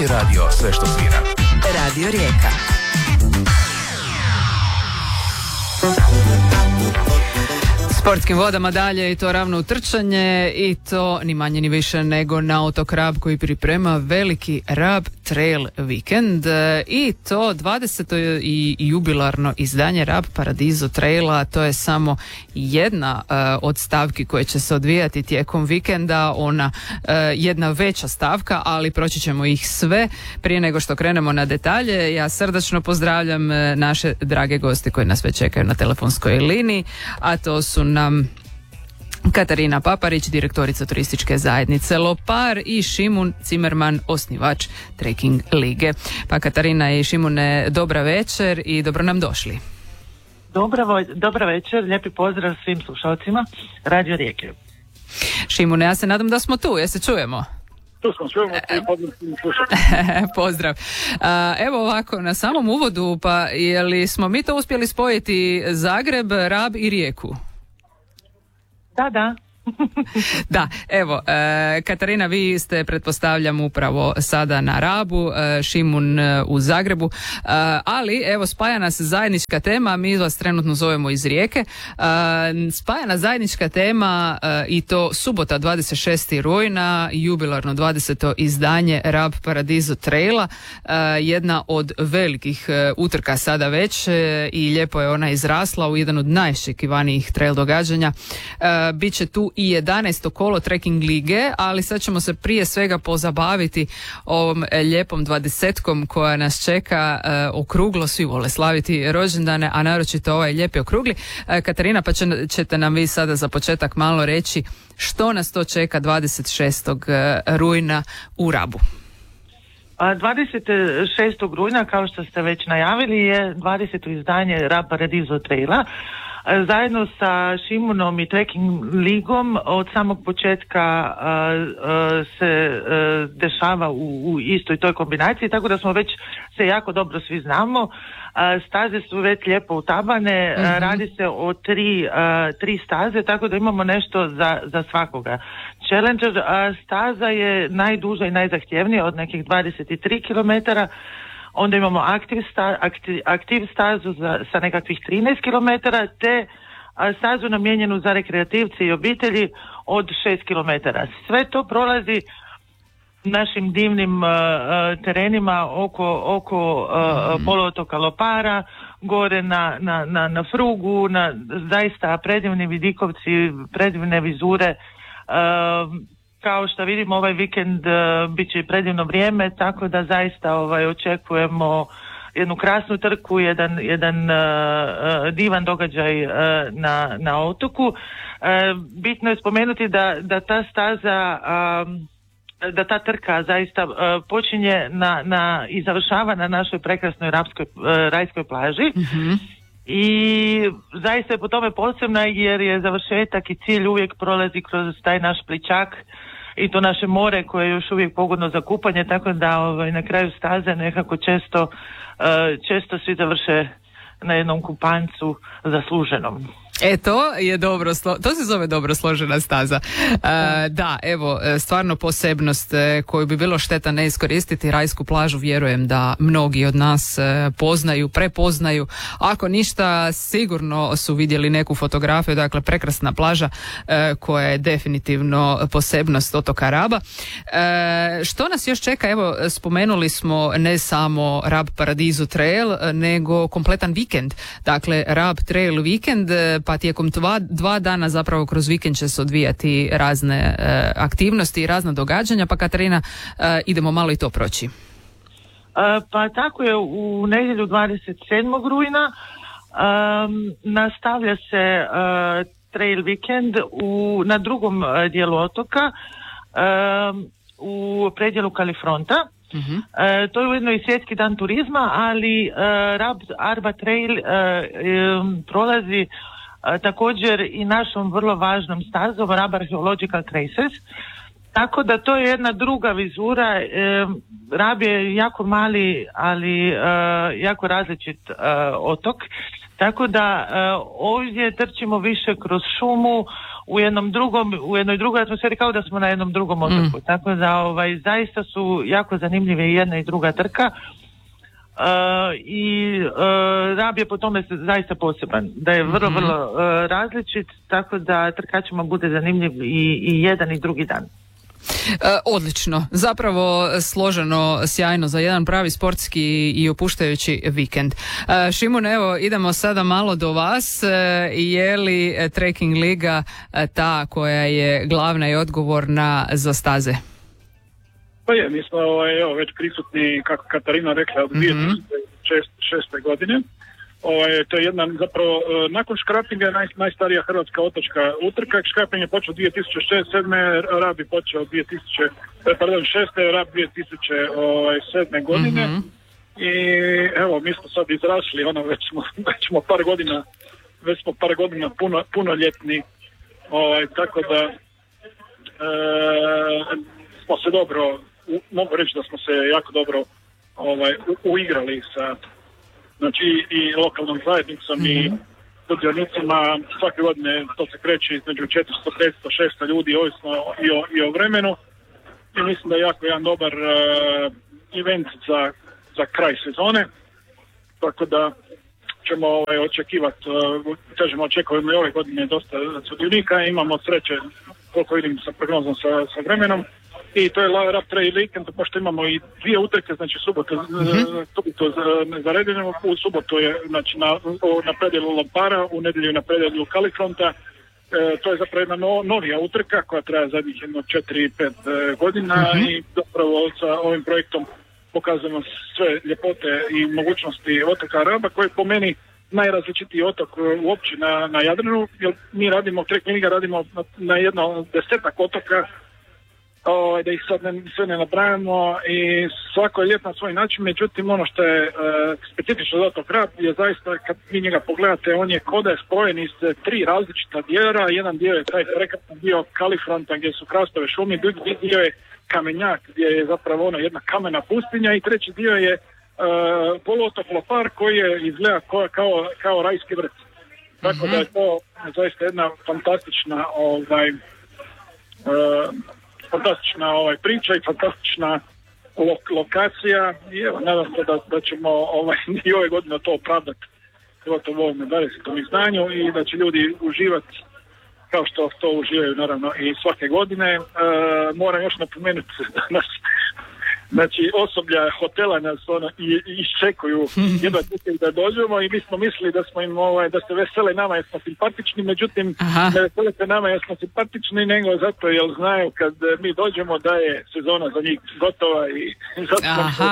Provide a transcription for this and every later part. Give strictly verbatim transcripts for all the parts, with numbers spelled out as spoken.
radio, sve što svira. Radio Rijeka. Sportskim vodama dalje i to ravno utrčanje i to ni manje ni više nego na otok Rab koji priprema veliki Rab Trail Weekend i to dvadeseto i jubilarno izdanje Rab Paradiso Traila. To je samo jedna uh, od stavki koje će se odvijati tijekom vikenda, ona uh, jedna veća stavka, ali proći ćemo ih sve. Prije nego što krenemo na detalje, ja srdačno pozdravljam naše drage goste koji nas već čekaju na telefonskoj liniji, a to su nam Katarina Paparić, direktorica turističke zajednice Lopar i Šimun Cimerman, osnivač Trekking lige. Pa Katarina i Šimune, dobra večer i dobro nam došli. Dobra, dobra večer, lijepi pozdrav svim slušalcima Radio Rijeke. Šimune, ja se nadam da smo tu, ja se čujemo. Tu smo, čujemo i pozdrav svim Pozdrav. Evo ovako, na samom uvodu, pa je li smo mi to uspjeli spojiti Zagreb, Rab i Rijeku? Da, da. Da, evo, e, Katarina, vi ste, pretpostavljam, upravo sada na Rabu, e, Šimun e, u Zagrebu, e, ali evo, spaja nas zajednička tema, mi vas trenutno zovemo iz Rijeke, e, spaja nas zajednička tema e, i to subota dvadeset šestog rujna, jubilarno dvadeseto izdanje Rab Paradiso Traila, e, jedna od velikih e, utrka sada već e, i lijepo je ona izrasla u jedan od najočekivanijih trail događanja. E, Biće tu i jedanaesto kolo Trekking lige, ali sad ćemo se prije svega pozabaviti ovom lijepom dvadesetkom koja nas čeka e, okruglo, svi vole slaviti rođendane, a naročito ovaj lijepi okrugli. E, Katarina, pa će, ćete nam vi sada za početak malo reći što nas to čeka dvadeset šestog rujna u Rabu. dvadeset šestog rujna, kao što ste već najavili, je dvadeseto izdanje Rab Paradiso Traila. Zajedno sa Šimunom i Trekking ligom od samog početka uh, uh, se uh, dešava u, u istoj toj kombinaciji, tako da smo već se jako dobro svi znamo. Uh, staze su već lijepo utabane, mm-hmm. uh, radi se o tri, uh, tri staze, tako da imamo nešto za, za svakoga. Challenger uh, staza je najduža i najzahtjevnija od nekih dvadeset tri kilometara. Onda imamo aktiv, sta, aktiv, aktiv stazu za, sa nekakvih trinaest kilometara, te a, stazu namijenjenu za rekreativce i obitelji od šest kilometara. Sve to prolazi našim divnim a, a, terenima oko, oko a, mm. poluotoka Lopara, gore na, na, na, na Frugu, na zaista predivni vidikovci, predivne vizure. A, Kao što vidimo, ovaj vikend uh, bit će predivno vrijeme, tako da zaista ovaj, očekujemo jednu krasnu trku, jedan, jedan uh, uh, divan događaj uh, na, na otoku. Uh, bitno je spomenuti da, da ta staza, um, da ta trka zaista uh, počinje na, na, i završava na našoj prekrasnoj rabskoj, uh, rajskoj plaži. Mm-hmm. I zaista je po tome posebna jer je završetak i cilj uvijek prolazi kroz taj naš pličak i to naše more koje je još uvijek pogodno za kupanje, tako da ovaj, na kraju staze nekako često, uh, često svi završe na jednom kupancu zasluženom. E, to je dobro, to se zove dobro složena staza. E, da, evo, stvarno posebnost koju bi bilo šteta ne iskoristiti. Rajsku plažu vjerujem da mnogi od nas poznaju, prepoznaju. Ako ništa, sigurno su vidjeli neku fotografiju, dakle prekrasna plaža e, koja je definitivno posebnost otoka Raba. E, što nas još čeka? Evo, spomenuli smo ne samo Rab Paradiso Trail, nego kompletan vikend. Dakle, Rab Trail Weekend, pa tijekom dva, dva dana zapravo kroz vikend će se odvijati razne e, aktivnosti i razna događanja, pa Katarina, e, idemo malo i to proći. E, pa tako je, u nedjelju dvadeset sedmog rujna e, nastavlja se e, Trail Weekend u, na drugom dijelu otoka, e, u predjelu Kalifronta. Uh-huh. E, to je ujedno i svjetski dan turizma, ali e, Rab Arba Trail e, e, prolazi A, također i našom vrlo važnom stazom Rab Archaeological Traces, tako da to je jedna druga vizura. E, Rab je jako mali, ali e, jako različit e, otok, Tako da uh, ovdje trčimo više kroz šumu, u jednom drugom, u jednoj drugoj atmosferi, kao da smo na jednom drugom otoku. Mm. Tako da ovaj, zaista su jako zanimljive i jedna i druga trka. Uh, i uh, Rab je po tome zaista poseban, da je vrlo, mm-hmm. vrlo uh, različit, tako da trkačima bude zanimljiv i, i jedan i drugi dan. E, odlično, zapravo složeno, sjajno za jedan pravi sportski i opuštajući vikend. E, Šimun, evo idemo sada malo do vas. E, je li Trekking liga ta koja je glavna i odgovorna za staze? Pa je, mi smo ovaj, evo, već prisutni, kako Katarina rekla, od dvije tisuće šeste. godine. Ovaj, to je jedna, zapravo, nakon škrapinga je naj, najstarija hrvatska otočka utrka. Škraping je počeo dvije tisuće sedme. Rab je počeo dvije tisuće, pardon, šeste. Rab dvije tisuće sedme. godine. Mm-hmm. I evo, mi smo sad izrasli, ono, već smo, već smo par godina, već smo par godina puno, punoljetni, ovaj, tako da e, smo se dobro, u, mogu reći da smo se jako dobro ovaj, u, uigrali sa, znači, i lokalnom zajednicom mm-hmm. i sudionicima. Svake godine to se kreće između četiristo, petsto, šesto ljudi, ovisno i o, i o vremenu. I mislim da je jako jedan dobar uh, event za, za kraj sezone. Tako da ćemo ovaj, očekivati, uh, kažemo, očekujemo i ove godine dosta sudionika. Imamo sreće, koliko vidim sa prognozom sa, sa vremenom. I to je Rab Trail Weekend, pošto imamo i dvije utrke, znači subotu, mm-hmm. subotu zaredeno, u subotu je znači, na, na predjelu Lopara, u nedjelju na predjelu Kalifronta. E, to je zapravo jedna no, novija utrka koja traje zadnjih jedno četiri pet e, godina mm-hmm. i zapravo sa ovim projektom pokazujemo sve ljepote i mogućnosti otoka Raba, koji je po meni najrazličitiji otok uopće na, na Jadranu, jer mi radimo, Trekking liga radimo na, na jedno desetak otoka, O, da ih sad ne, sve ne napravimo, i svako je lijep na svoj način. Međutim, ono što je e, specifično za otok Rab je zaista, kad vi njega pogledate, on je koda je spojen iz tri različita dijela. Jedan dio je taj prekratni dio Kalifronta gdje su hrastove šumi, drugi dio je kamenjak gdje je zapravo ono jedna kamena pustinja, i treći dio je e, poluotok Lopar koji je izgleda kao, kao, kao rajski vrt. Tako mm-hmm. da je to zaista jedna fantastična ovaj e, fantastična ovaj priča i fantastična lo- lokacija, i evo, nadam se da, da ćemo ovaj, i ove godine to opravdati gotovo u ovom dvadesetom izdanju, i da će ljudi uživati kao što to uživaju naravno i svake godine. E, moram još napomenuti da nas, znači, osoblja hotela nas ono, i, i iščekuju jedva da dođemo, i mi smo mislili da smo im, ovaj, da se vesele nama jer smo simpatični, međutim Aha. ne vesele se nama jer smo simpatični, nego zato jer znaju kad mi dođemo da je sezona za njih gotova, i zato Aha.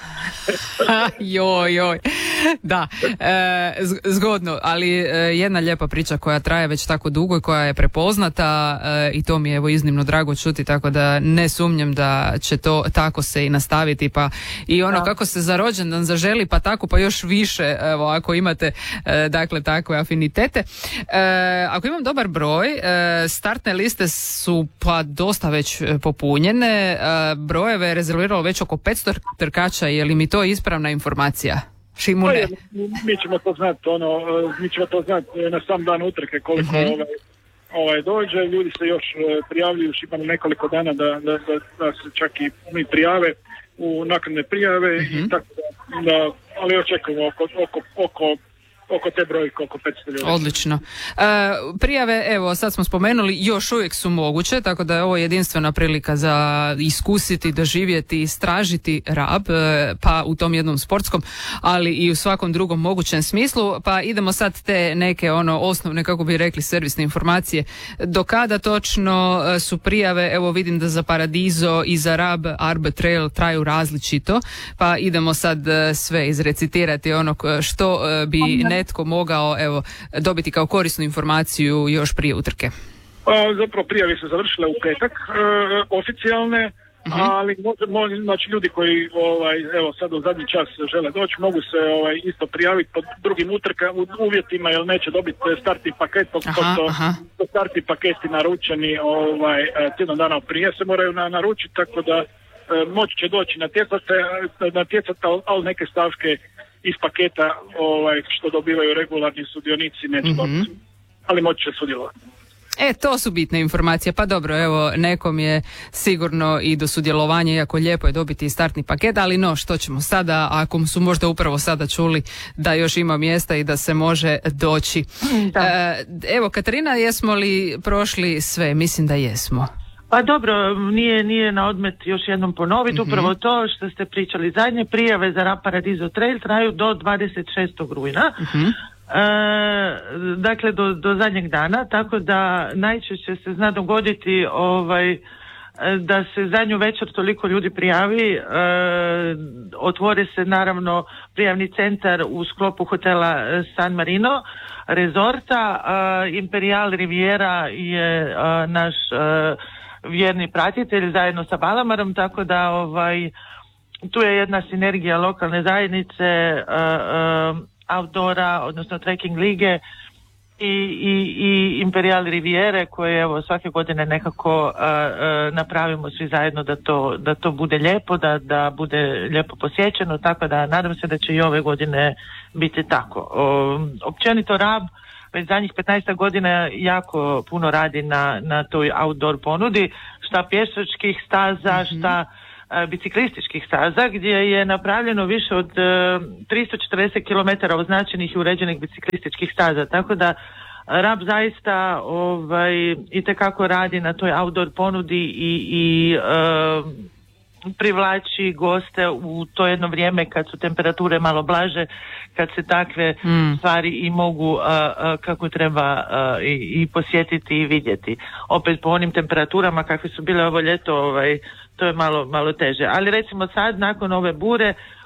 joj, joj. Da, e, zgodno, ali e, jedna lijepa priča koja traje već tako dugo i koja je prepoznata, e, i to mi je evo iznimno drago čuti, tako da ne sumnjam da će to tako se i nastaviti, pa i ono da. Kako se za rođendan zaželi, pa tako pa još više, evo, ako imate e, dakle takve afinitete. E, ako imam dobar broj, e, startne liste su pa dosta već popunjene, e, brojeve je rezerviralo već oko petsto trkača, je li mi to ispravna informacija? Šimune? Pa, mi ćemo to znati, ono, mi ćemo to znati na sam dan utrke koliko uh-huh. ovaj, ovaj dođe, ljudi se još prijavljuju, imamo nekoliko dana da, da, da, da se čak i mi prijave u naknadne prijave, uh-huh. i tako da, da, ali očekujemo oko, oko, oko oko te brojke, oko petsto ljudi. Odlično. E, prijave, evo, sad smo spomenuli, još uvijek su moguće, tako da je ovo jedinstvena prilika za iskusiti, doživjeti, istražiti Rab, pa u tom jednom sportskom, ali i u svakom drugom mogućem smislu. Pa idemo sad te neke ono osnovne, kako bi rekli, servisne informacije. Do kada točno su prijave? Evo, vidim da za Paradiso i za Rab Arb Trail traju različito, pa idemo sad sve izrecitirati, ono što bi netko mogao, evo, dobiti kao korisnu informaciju još prije utrke. A, zapravo prijave se završile u petak, e, oficijalne, uh-huh. ali može, znači ljudi koji ovaj, evo sad u zadnji čas žele doći, mogu se ovaj, isto prijaviti pod drugim utrka u uvjetima, jer neće dobiti startni paket, pošto startni paketi naručeni ovaj, tjedan dana prije se moraju na, naručiti, tako da e, moći će doći natjecati, natjecati, ali neke stavke iz paketa ovaj, što dobivaju regularni sudionici neće mm-hmm. dobiti, ali moći će sudjelovati. E, to su bitne informacije. Pa dobro, evo, nekom je sigurno i do sudjelovanja, iako lijepo je dobiti startni paket, ali no, što ćemo sada, ako su možda upravo sada čuli da još ima mjesta i da se može doći. Da. E, evo, Katarina, jesmo li prošli sve? Mislim da jesmo. Pa dobro, nije, nije na odmet još jednom ponoviti, mm-hmm. upravo to što ste pričali. Zadnje prijave za Rab Paradiso Trail traju do dvadeset šestog rujna. Mm-hmm. E, dakle do, do zadnjeg dana, tako da najčešće se zna dogoditi ovaj, da se zadnju večer toliko ljudi prijavi. E, otvori se naravno prijavni centar u sklopu hotela San Marino Resorta. e, Imperial Riviera je e, naš e, vjerni pratitelj zajedno sa Balamarom, tako da ovaj, tu je jedna sinergija lokalne zajednice, e, e, outdoora, odnosno trekking lige i, i, i Imperial Riviere koje evo svake godine nekako uh, uh, napravimo svi zajedno da to, da to bude lijepo, da, da bude lijepo posjećeno, tako da nadam se da će i ove godine biti tako. Um, općenito Rab već zadnjih petnaest godina jako puno radi na, na toj outdoor ponudi, šta pješačkih staza, mm-hmm. šta biciklističkih staza, gdje je napravljeno više od uh, tristo četrdeset kilometara označenih i uređenih biciklističkih staza, tako da Rab zaista ovaj, itekako radi na toj outdoor ponudi i, i uh, privlači goste u to jedno vrijeme kad su temperature malo blaže, kad se takve mm. stvari i mogu uh, uh, kako treba uh, i, i posjetiti i vidjeti. Opet po onim temperaturama kakve su bile ovo ljeto, ovaj, to je malo, malo teže. Ali recimo sad, nakon ove bure